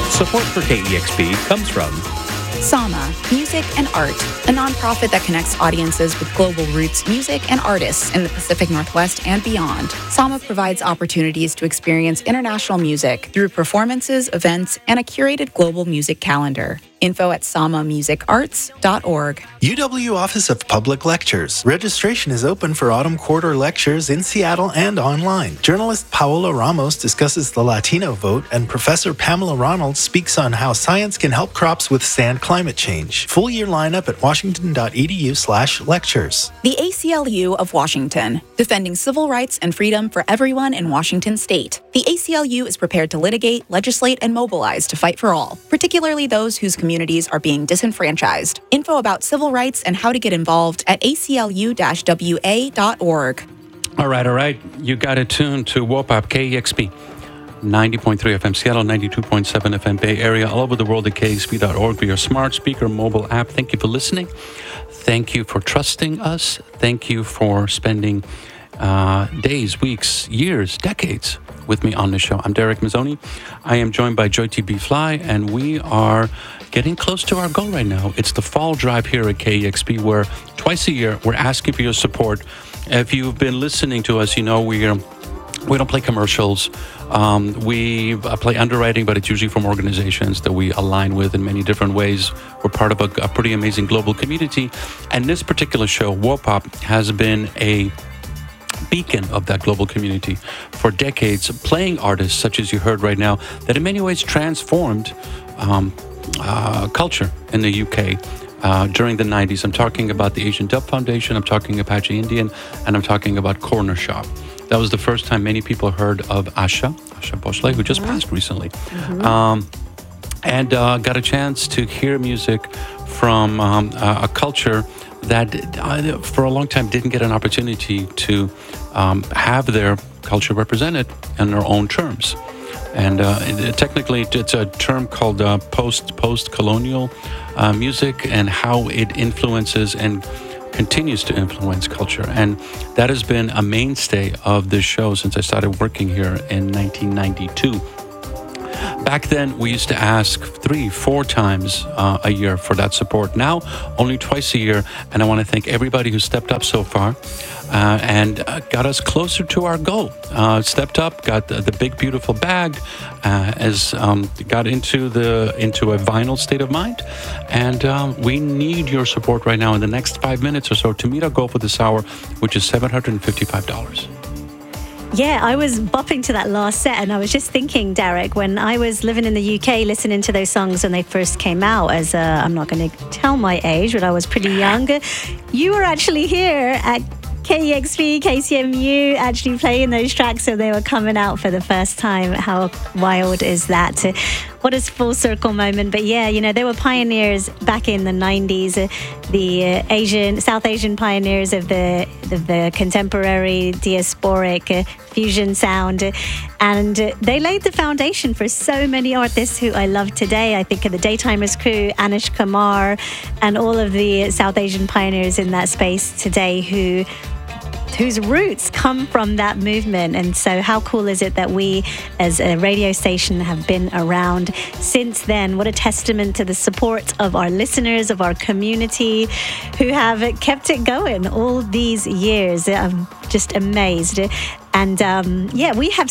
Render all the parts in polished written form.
Support for KEXP comes from Sama, Music and Art, a nonprofit that connects audiences with global roots music and artists in the Pacific Northwest and beyond. Sama provides opportunities to experience international music through performances, events, and a curated global music calendar. Info at samamusicarts.org. UW Office of Public Lectures. Registration is open for autumn quarter lectures in Seattle and online. Journalist Paola Ramos discusses the Latino vote, and Professor Pamela Ronald speaks on how science can help crops withstand climate change. Full year lineup at washington.edu/lectures. The ACLU of Washington, defending civil rights and freedom for everyone in Washington state. The ACLU is prepared to litigate, legislate, and mobilize to fight for all, particularly those whose communities are being disenfranchised. Info about civil rights and how to get involved at aclu-wa.org. All right. You got it tuned to WOPAP KEXP. 90.3 FM Seattle, 92.7 FM Bay Area, all over the world at KEXP.org via your smart speaker mobile app. Thank you for listening. Thank you for trusting us. Thank you for spending days, weeks, years, decades with me on the show. I'm Derek Mazzoni. I am joined by Joy T.B. Fly, and we are getting close to our goal right now. It's the fall drive here at KEXP, where twice a year we're asking for your support. If you've been listening to us, you know we don't play commercials. We play underwriting, but it's usually from organizations that we align with in many different ways. We're part of a pretty amazing global community. And this particular show, WOPOP, has been a beacon of that global community for decades, playing artists such as you heard right now that in many ways transformed culture in the UK during the 90s. I'm talking about the Asian Dub Foundation, I'm talking Apache Indian, and I'm talking about Corner Shop. That was the first time many people heard of Asha Bhosle, who just passed recently. And got a chance to hear music from a culture that for a long time didn't get an opportunity to have their culture represented in their own terms. And technically, it's a term called post-colonial music, and how it influences and continues to influence culture. And that has been a mainstay of this show since I started working here in 1992. Back then, we used to ask 3-4 times a year for that support. Now, only twice a year. And I want to thank everybody who stepped up so far and got us closer to our goal. Stepped up, got the big, beautiful bag, got into a vinyl state of mind. And we need your support right now in the next 5 minutes or so to meet our goal for this hour, which is $755. Yeah, I was bopping to that last set, and I was just thinking, Derek, when I was living in the UK listening to those songs when they first came out, I'm not going to tell my age, but I was pretty young. You were actually here at KEXP, KCMU, actually playing those tracks, so they were coming out for the first time. How wild is that? What a full circle moment. But yeah, they were pioneers back in the 90s, the South Asian pioneers of the contemporary diasporic fusion sound. And they laid the foundation for so many artists who I love today. I think of the Daytimers crew, Anish Kumar, and all of the South Asian pioneers in that space today whose roots come from that movement. And so how cool is it that we as a radio station have been around since then? What a testament to the support of our listeners, of our community, who have kept it going all these years. I'm just amazed. And we have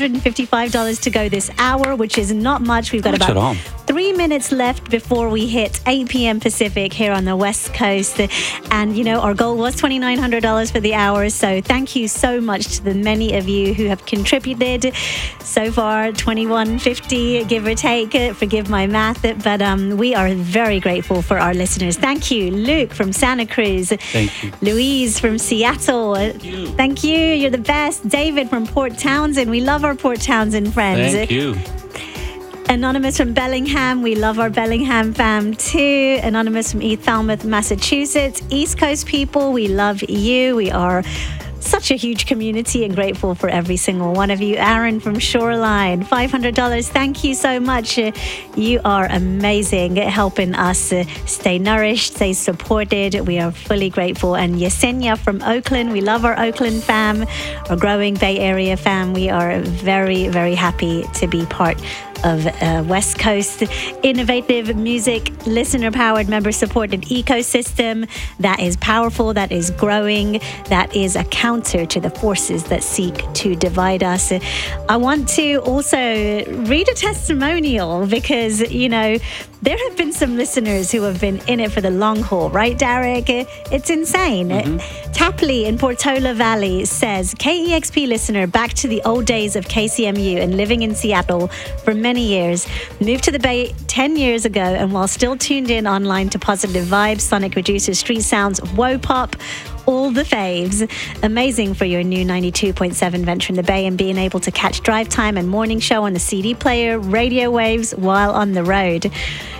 $755 to go this hour, which is not much. We've got about 3 minutes left before we hit 8 p.m. Pacific here on the West Coast. And, our goal was $2,900 for the hour. So thank you so much to the many of you who have contributed so far, $2,150, give or take. Forgive my math. But we are very grateful for our listeners. Thank you, Luke from Santa Cruz. Thank you. Louise from Seattle. Thank you. You're the best. David from Port Townsend. We love our Port Townsend friends. Thank you. Anonymous from Bellingham. We love our Bellingham fam too. Anonymous from East Falmouth, Massachusetts. East Coast people, we love you. We are such a huge community and grateful for every single one of you. Aaron from Shoreline, $500. Thank you so much. You are amazing at helping us stay nourished, stay supported. We are fully grateful. And Yesenia from Oakland, we love our Oakland fam, our growing Bay Area fam. We are very, very happy to be part of West Coast innovative music, listener-powered, member-supported ecosystem that is powerful, that is growing, that is a counter to the forces that seek to divide us. I want to also read a testimonial because, you know, there have been some listeners who have been in it for the long haul, right, Derek? It's insane. Tapley in Portola Valley says, KEXP listener back to the old days of KCMU and living in Seattle for many years. Moved to the Bay 10 years ago, and while still tuned in online to Positive Vibes, Sonic Reducers, Street Sounds, Woe Pop, all the faves. Amazing for your new 92.7 venture in the Bay and being able to catch Drive Time and Morning Show on the CD player, radio waves while on the road.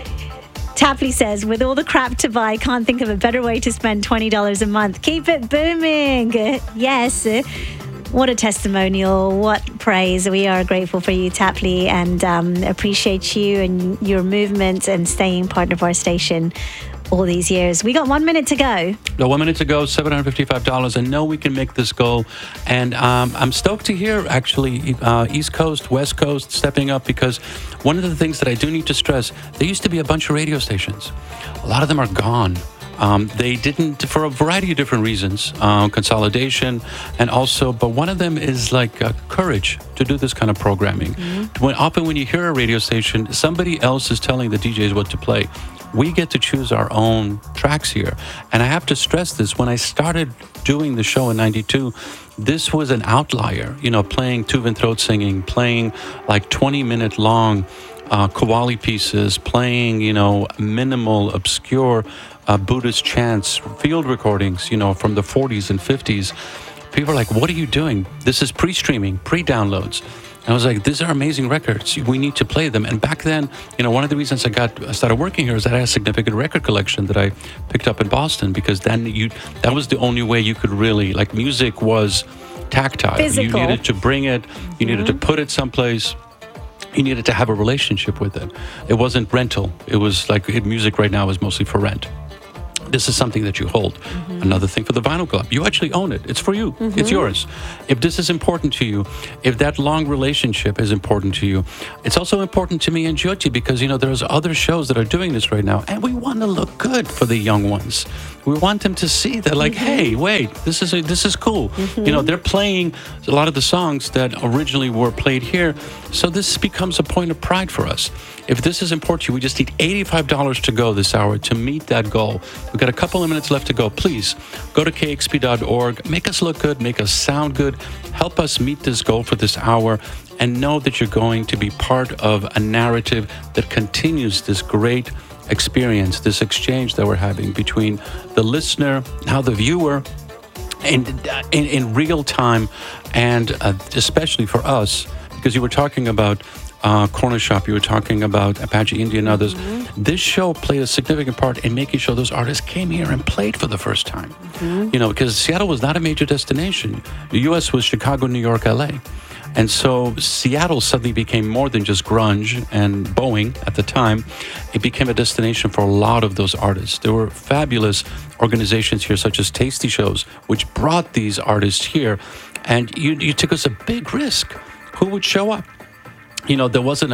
Tapley says, with all the crap to buy, can't think of a better way to spend $20 a month. Keep it booming. Yes. What a testimonial. What praise. We are grateful for you, Tapley, and appreciate you and your movement and staying part of our station all these years. We got 1 minute to go. No, 1 minute to go, $755. I know we can make this goal. And I'm stoked to hear, actually, East Coast, West Coast stepping up, because one of the things that I do need to stress, there used to be a bunch of radio stations. A lot of them are gone. They didn't, for a variety of different reasons, consolidation, and also, but one of them is like courage to do this kind of programming. Often when you hear a radio station, somebody else is telling the DJs what to play. We get to choose our own tracks here. And I have to stress this, when I started doing the show in 92, this was an outlier, you know, playing Tuvan throat singing, playing like 20-minute long Qawwali pieces, playing, you know, minimal, obscure Buddhist chants, field recordings, you know, from the 40s and 50s. People are like, what are you doing? This is pre-streaming, pre-downloads. And I was like, these are amazing records. We need to play them. And back then, you know, one of the reasons I started working here is that I had a significant record collection that I picked up in Boston, because then that was the only way you could really, like, music was tactile. Physical. You needed to bring it, you needed to put it someplace. You needed to have a relationship with it. It wasn't rental. It was like music right now is mostly for rent. This is something that you hold. Another thing for the Vinyl Club, you actually own it. It's for you. It's yours. If this is important to you, if that long relationship is important to you, it's also important to me and Jyoti, because, you know, there's other shows that are doing this right now, and we want to look good for the young ones. We want them to see that, like, hey, wait, this is cool. You know, they're playing a lot of the songs that originally were played here, so this becomes a point of pride for us. If this is important to you, we just need $85 to go this hour to meet that goal. We've got a couple of minutes left to go. Please go to kexp.org. Make us look good. Make us sound good. Help us meet this goal for this hour. And know that you're going to be part of a narrative that continues this great experience, this exchange that we're having between the listener, now the viewer, and in real time, and especially for us, because you were talking about Corner Shop, you were talking about Apache India and others. This show played a significant part in making sure those artists came here and played for the first time. You know, because Seattle was not a major destination. The U.S. was Chicago, New York, L.A. And so Seattle suddenly became more than just grunge and Boeing at the time. It became a destination for a lot of those artists. There were fabulous organizations here, such as Tasty Shows, which brought these artists here. And you took us a big risk. Who would show up? You know, there was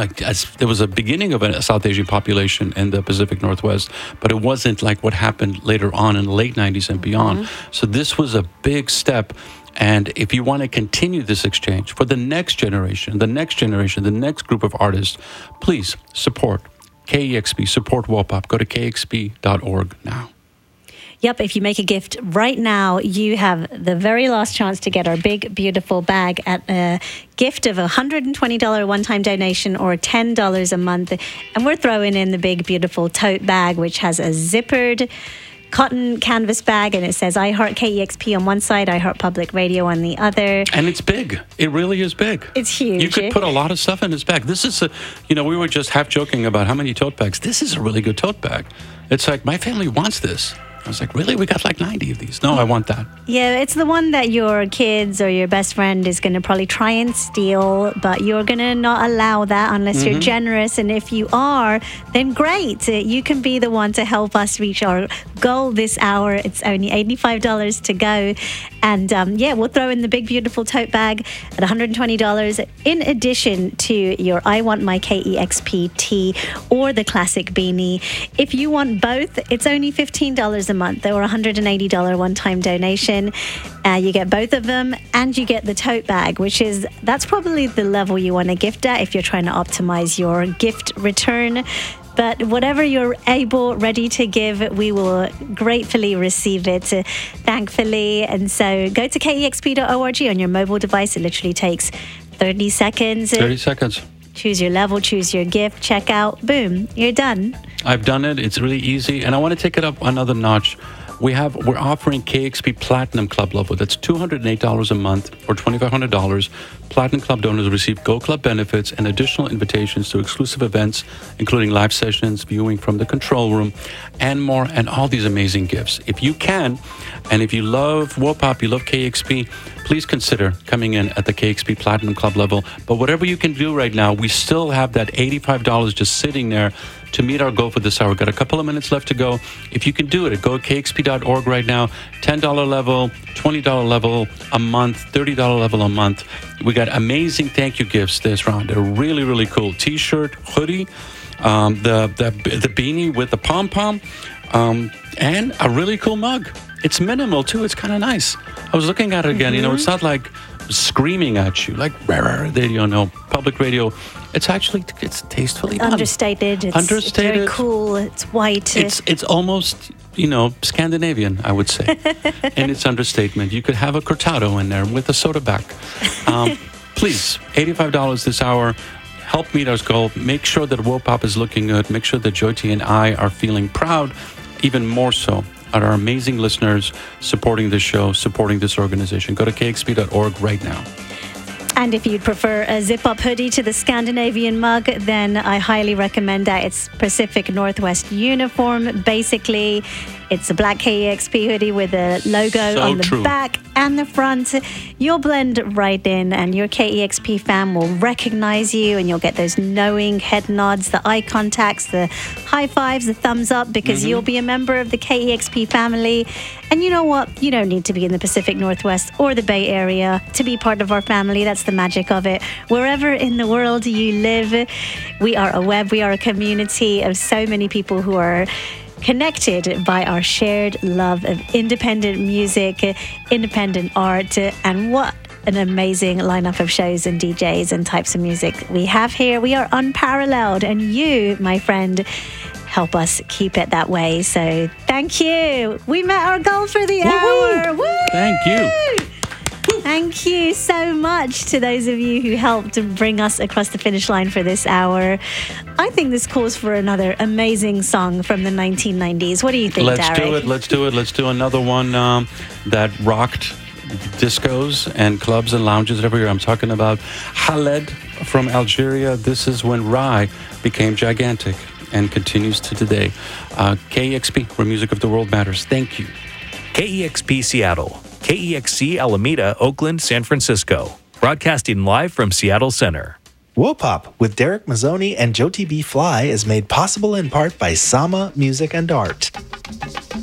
a beginning of a South Asian population in the Pacific Northwest, but it wasn't like what happened later on in the late 90s and beyond. So this was a big step. And if you want to continue this exchange for the next generation, the next group of artists, please support KEXP, support WOPOP. Go to kexp.org now. Yep, if you make a gift right now, you have the very last chance to get our big, beautiful bag at a gift of $120 one-time donation or $10 a month. And we're throwing in the big, beautiful tote bag, which has a zippered cotton canvas bag, and it says I Heart KEXP on one side, I Heart Public Radio on the other. And it's big. It really is big. It's huge. You could put a lot of stuff in this bag. This is we were just half joking about how many tote bags. This is a really good tote bag. It's like, my family wants this. I was like, really? We got like 90 of these. No, I want that. Yeah, it's the one that your kids or your best friend is going to probably try and steal, but you're going to not allow that unless you're generous. And if you are, then great. You can be the one to help us reach our goal this hour. It's only $85 to go. And we'll throw in the big, beautiful tote bag at $120 in addition to your I Want My KEXP tee or the classic beanie. If you want both, it's only $15 a month or $180 one-time donation. You get both of them and you get the tote bag, that's probably the level you want to gift at if you're trying to optimize your gift return. But whatever you're ready to give, we will gratefully receive it, thankfully. And so go to kexp.org on your mobile device. It literally takes 30 seconds. 30 seconds. Choose your level, choose your gift, check out, boom, you're done. I've done it. It's really easy. And I want to take it up another notch. We're offering KEXP Platinum Club level. That's $208 a month or $2,500. Platinum Club donors receive Go Club benefits and additional invitations to exclusive events, including live sessions, viewing from the control room, and more, and all these amazing gifts. If you can, and if you love WOPOP, you love KEXP, please consider coming in at the KEXP Platinum Club level. But whatever you can do right now, we still have that $85 just sitting there to meet our goal for this hour. We've got a couple of minutes left to go. If you can do it, go to kexp.org right now. $10 level, $20 level a month, $30 level a month. We got amazing thank you gifts this round. They're really, really cool. T-shirt, hoodie, the beanie with the pom-pom, and a really cool mug. It's minimal too. It's kind of nice. I was looking at it again. It's not like screaming at you like radio, no public radio. It's tastefully done. Understated. It's very cool. It's white. It's almost Scandinavian, I would say. And it's understatement. You could have a cortado in there with a soda back. Please, $85 this hour. Help meet our goal. Make sure that WOPOP is looking good. Make sure that Jyoti and I are feeling proud, even more so, at our amazing listeners supporting this show, supporting this organization. Go to kexp.org right now. And if you'd prefer a zip-up hoodie to the Scandinavian mug, then I highly recommend that. It's Pacific Northwest uniform. Basically, it's a black KEXP hoodie with a logo on the back and the front. You'll blend right in, and your KEXP fam will recognize you, and you'll get those knowing head nods, the eye contacts, the high fives, the thumbs up, because you'll be a member of the KEXP family. And you know what? You don't need to be in the Pacific Northwest or the Bay Area to be part of our family. That's the magic of it. Wherever in the world you live, we are a community of so many people who are connected by our shared love of independent music, independent art, and what an amazing lineup of shows and DJs and types of music we have here. We are unparalleled, and you, my friend, help us keep it that way. So thank you. We met our goal for the hour. Woo! Thank you. Thank you so much to those of you who helped to bring us across the finish line for this hour. I think this calls for another amazing song from the 1990s. What do you think, Darek? Let's do it. Let's do another one that rocked discos and clubs and lounges everywhere. I'm talking about Khaled from Algeria. This is when Rai became gigantic and continues to today. KEXP, where music of the world matters. Thank you. KEXP Seattle. KEXC Alameda, Oakland, San Francisco. Broadcasting live from Seattle Center. WOPOP with Derek Mazzoni and Jyoti B. Fly is made possible in part by Sama Music and Art.